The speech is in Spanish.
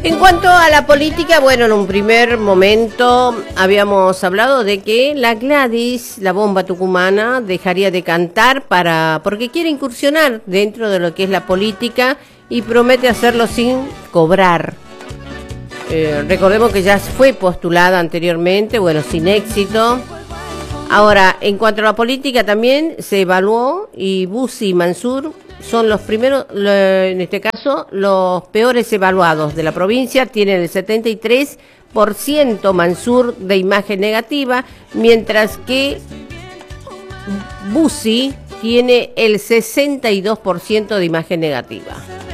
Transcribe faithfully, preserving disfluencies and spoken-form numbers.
En cuanto a la política, bueno, en un primer momento habíamos hablado de que la Gladys, la bomba tucumana, dejaría de cantar para porque quiere incursionar dentro de lo que es la política y promete hacerlo sin cobrar. Eh, recordemos que ya fue postulada anteriormente, bueno, sin éxito. Ahora, en cuanto a la política también se evaluó y Bussi y Mansur son los primeros, en este caso, los peores evaluados de la provincia. Tienen el setenta y tres por ciento Mansur de imagen negativa, mientras que Bussi tiene el sesenta y dos por ciento de imagen negativa.